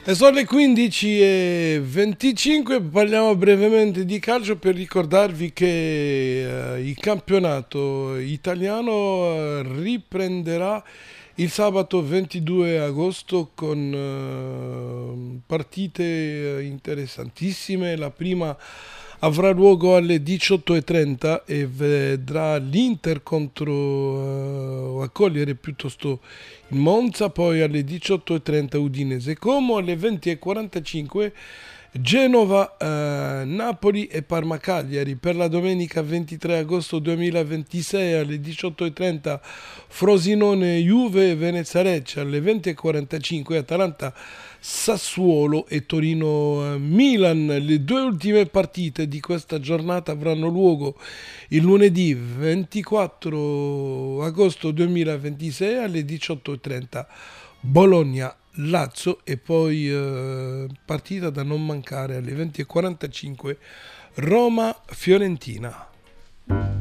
E sono le 15:25, parliamo brevemente di calcio per ricordarvi che il campionato italiano riprenderà il sabato 22 agosto con partite interessantissime. La prima avrà luogo alle 18:30 e vedrà l'Inter contro accogliere piuttosto il Monza, poi alle 18:30 Udinese Como, alle 20:45 Genova, Napoli e Parma Cagliari. Per la domenica 23 agosto 2026 alle 18:30 Frosinone Juve e Venezia Lecce, alle 20:45 Atalanta Sassuolo e Torino Milan. Le due ultime partite di questa giornata avranno luogo il lunedì 24 agosto 2026 alle 18:30 Bologna Lazio e poi partita da non mancare alle 20:45 Roma Fiorentina.